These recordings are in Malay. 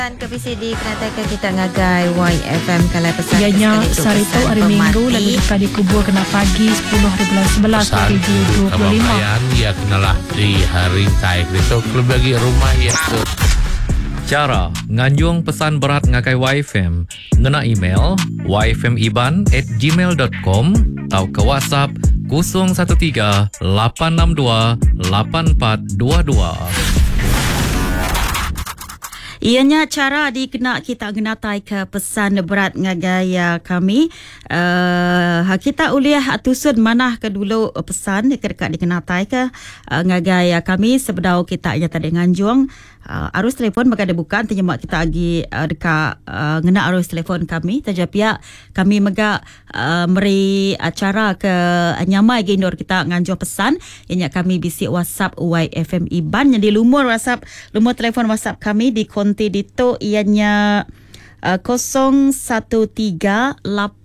Ke PCD kenatakan kita ngagai YFM kalau pesan ianya sarito hari Minggu lalu kali kubur kena pagi 10 hari bulan 11 hari 25 ya kenalah di hari taik itu kalau bagi rumah ya tu. Cara nganjung pesan berat ngagai YFM ngena email yfmiban@gmail.com atau ke WhatsApp 013 862 8422. Ianya cara dikena kita genatai ke pesan berat ngagaya kami. Kita uliah atusun mana ke dulu pesan dekat dikenatai ke ngagaya kami sebedau kita nya tadi nganjung. Arus telefon maka ada bukan terjemak kita lagi dekat ngena arus telefon kami terjapia kami mega meri acara ke nyamai gendor kita nganjung pesan ianya kami bisi WhatsApp YFM Iban jadi lumur WhatsApp lumur telefon WhatsApp kami di konti dito ianya 0138628422.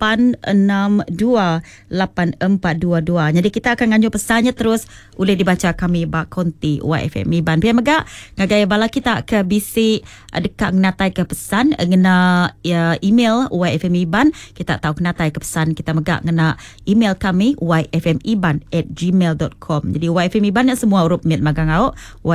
Jadi kita akan nganjur pesannya terus boleh dibaca kami bak konti YFM Iban. Biar megak ngagaya bala kita ke bisi dekat ngenatai ke pesan ngena email YFM Iban. Kita tahu ngenatai ke pesan kita megak ngena email kami yfmiban@gmail.com. Jadi YFM Iban yang semua huruf mit magang au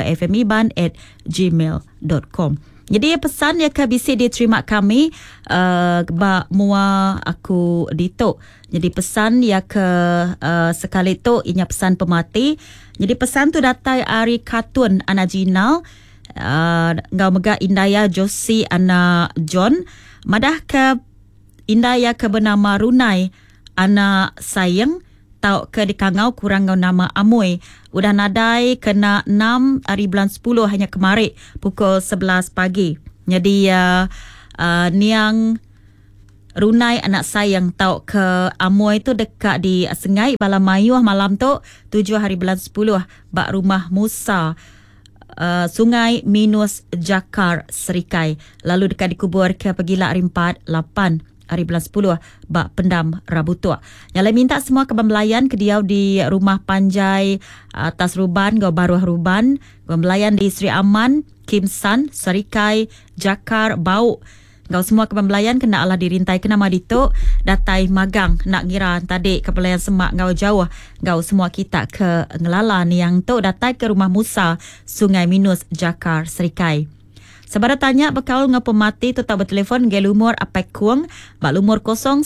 yfmiban@gmail.com. Jadi pesan yang kabisi diterima kami bak mua aku dito. Jadi pesan yang ke sekali tu inya pesan pemati. Jadi pesan tu datai ari kartun ana jinal ngau mega Indaya Josie ana John madah ke Indaya ke bernama Runai ana sayang tau ke dikangau kurang ngau nama Amoy. Udah nadai kena 6 hari bulan 10 hanya kemarin pukul 11 pagi. Jadi niang Runai anak sayang tau ke Amoy tu dekat di Sengai Balamayuh malam tu 7 hari bulan 10 bak rumah Musa Sungai Minus Jakar Serikai. Lalu dekat dikubur ke Pegilak Rimpat 8 hari bulan 10 bak pendam Rabu tua. Yang lain minta semua kebembelayan ke dia di rumah Panjai atas Ruban, Gau Baruah Ruban, kebembelayan di Sri Aman, Kim San, Serikai, Jakar, Bau. Gau semua kebembelayan kena Allah dirintai ke nama dito, datai magang nak ngira tadi kebelayan semak ngau jauh. Gau semua kita ke ngelalan yang tu datai ke rumah Musa, Sungai Minus, Jakar, Serikai. Sebara tanya berkaul dengan pemati tu tak bertelefon gel umur apa kuang bak umur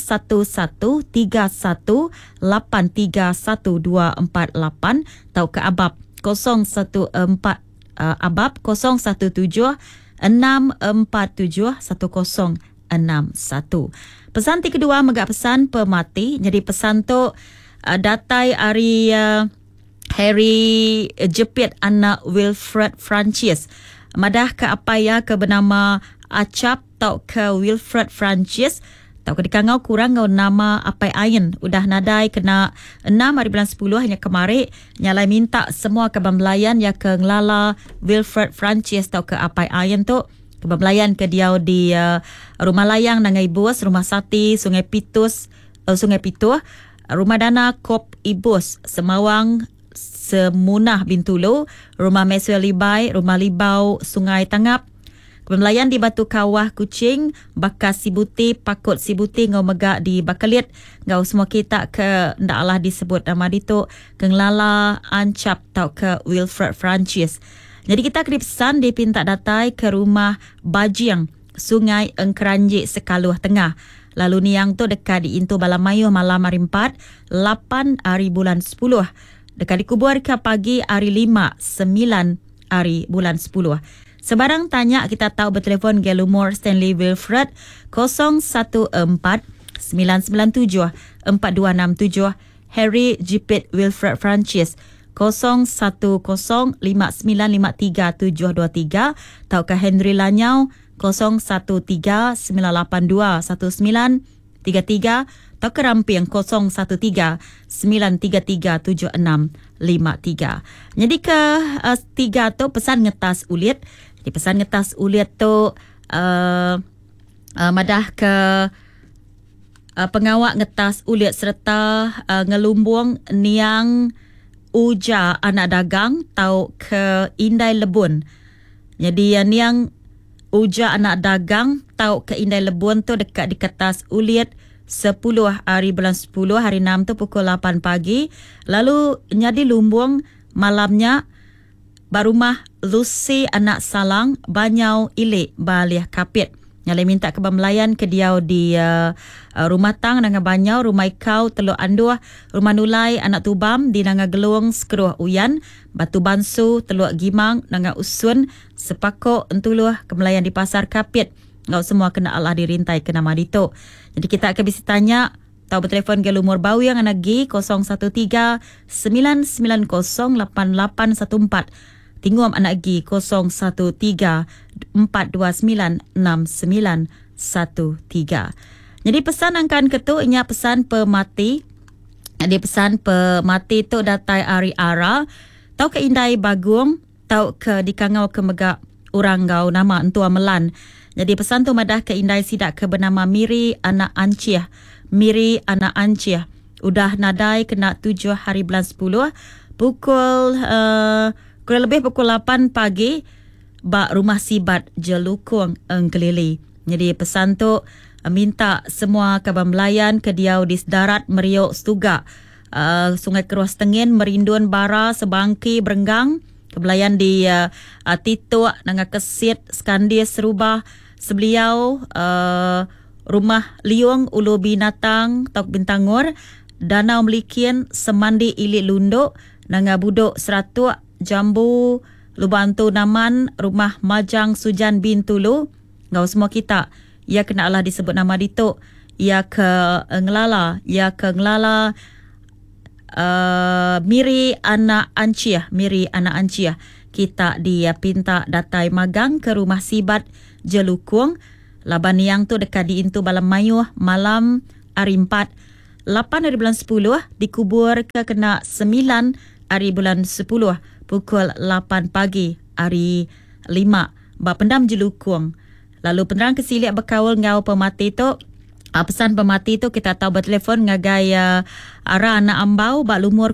0113183148 tau ke abab 014 abab 0176471061. Pesan ti kedua megak pesan pemati. Jadi pesan tu datai hari Harry jepit anak Wilfred Francis. Madah ke apa ya ke bernama Acap tau ke Wilfred Francis tau ke dikangau kurang ngau nama Apai Ain. Udah nadai kena 6 hari bulan 10 hanya kemarin nyalai minta semua kebembelayan ya ke ngelala Wilfred Francis tau ke Apai Ain tu kebembelayan ke dia di Rumah Layang Nangai Bus, Rumah Sati, Sungai Pitus, Sungai Pituh, Rumah Dana Kop Ibus, Semawang Semunah Bintulu, Rumah Meswell Libai, Rumah Libau, Sungai Tangap, kebembelayan di Batu Kawah Kucing, Bakas Sibuti, Pakut Sibuti, ngau megak di Bakalit, ngau semua kita ke ndaklah disebut nama dito, kenglala Ancap tau ke Wilfred Francis. Jadi kita kena pesan dipinta datai ke rumah Bajiang, Sungai Engkeranjik Sekaluh Tengah. Lalu niang tu dekat di Intu Balamayuh malam hari 4, 8 hari bulan 10. Dekat dikubur ke pagi hari 5, 9 hari bulan 10. Sebarang tanya kita tahu bertelefon Gelumor Stanley Wilfred 014-997-4267. Harry Jipit Wilfred Francis 01105953-723. Tahu ke Henry Lanyau 0139821933. Atau ke Ramping 0139337653. Jadi ke tiga tu pesan ngetas ulit. Di pesan ngetas ulit tu madah ke pengawak ngetas ulit serta ngelumbung niang uja anak dagang tau ke Indai Lebun. Jadi niang uja anak dagang tau ke Indai Lebun tu dekat di kertas uliat 10 hari bulan 10 hari 6 tu pukul 8 pagi. Lalu nyadi lumbung malamnya barumah Lucy anak Salang Banyau Ilik Baliah Kapit. Nyale minta ke Melayan ke dia di rumah tang dengan Banyau, rumah Ikau Teluk Anduh, rumah Nulai anak Tubam di Nanga Geluang Sekeruh Uyan, Batu Bansu Teluk Gimang Nanga Usun Sepakok Entuluh ke Melayan di Pasar Kapit. Ngau semua kena Allah dirintai ke nama dito. Jadi kita akan bisa tanya tahu bertelefon ke Lumur Bau yang anak G 013 990 8814. Tinguam anak G 013 429 6913. Jadi pesan angkan ketu inya pesan pemati. Jadi pesan pemati tu datai ari ara. Tau ke Indai Bagung, tau ke dikangau ke megak orang gau nama Entua Melan. Jadi pesan tu madah ke Indai sidak ke bernama Miri anak Anciah. Miri anak Anciah. Udah nadai kena 7 hari bulan 10 pukul kurang lebih pukul 8 pagi bak rumah sibat Jelukung Engkelili. Jadi pesan tu minta semua kabar Melayan ke diau di Sedarat Meriuk Stuga, Sungai Keruas Tengin, Merindun Bara, Sebangki, Berenggang, kebelayan di Tituk, Nanga Kesit, Skandir, Serubah, Sebeliau, Rumah Liung, Ulu Binatang, Tok Bintangur, Danau Melikian, Semandi Ilik Lunduk, Nanga Buduk Seratuk, Jambu, Lubantu Naman, Rumah Majang Sujan bin Tulu. Ngau semua kita. Ia kena Allah disebut nama dito. Ia ke Ngelala. Ia ke Ngelala Miri anak Anciah. Miri anak Anciah. Kita dia pinta datai magang ke rumah sibat Jelukung. Laban yang tu dekat di Intu Balam Mayuh malam hari 4. 8 hari bulan 10 dikubur ke kena 9 hari bulan 10. Pukul 8 pagi hari 5 Bapendam Jelukung. Lalu penerang kesiliak berkawal ngau pemati tu. Pesan pemati tu kita tahu bertelefon ngagai arah anak ambau bak lumur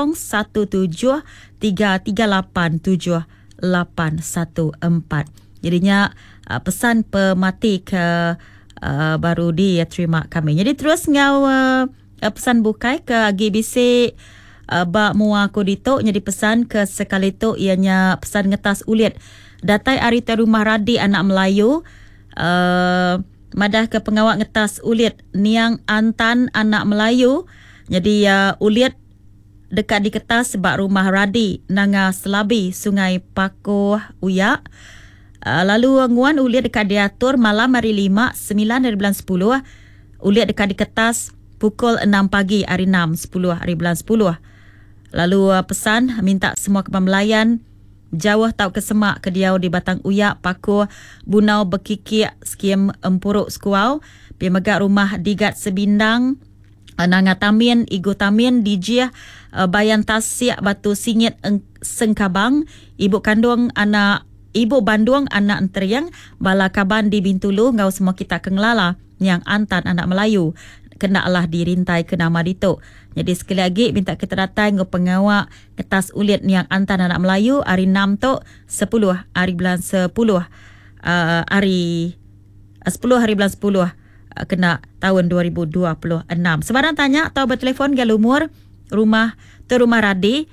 0173387814. Jadinya pesan pemati ke baru diterima kami. Jadi terus ngau pesan bukai ke GBC bak mua kodito jadi pesan ke sekali tu ianya pesan ngetas uliat datai ari rumah radi anak Melayu madah ke pengawak ngetas uliat niang antan anak Melayu. Jadi uliat dekat di kertas bak rumah radi Nanga Selabi Sungai Pakoh Uyak. Lalu nguan uliat dekat diatur malam hari 5 9 hari bulan 10. Uliat dekat di kertas pukul 6 pagi hari 6 10 hari bulan 10. Lalu pesan minta semua kawan Melayan jauh tau ke semak ke diau di Batang Uyak, Pakoh, Bunau Bekikik, Skiem Empuruk Skuau, pi megak rumah Digat Sebindang, Nanga Tamin, Igu Tamin, Dijih, Bayan Tasik, Batu Singit Sengkabang, Ibu Bandung anak Enteriang, Bala Kaban di Bintulu, ngau semua kita kengelala yang antan anak Melayu. Kena Allah dirintai ke nama dito. Jadi sekali lagi minta kita datang ke pengawak kertas uliat yang antan anak Melayu hari 6 tu 10 hari bulan 10 hari 10 hari bulan 10 kena tahun 2026. Sebarang tanya atau bertelefon ke lumur rumah radi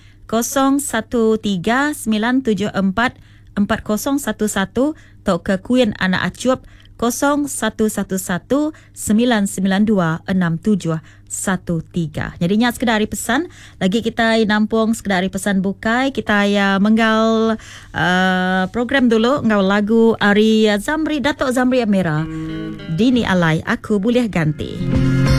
0139744011 atau ke Queen anak acup 011199267113. Jadinya sekedar pesan lagi kita nampung sekedar pesan bukai kita menggal program dulu ngau lagu Ari Zamri Datuk Zamri Amira Dini Alai Aku Boleh Ganti.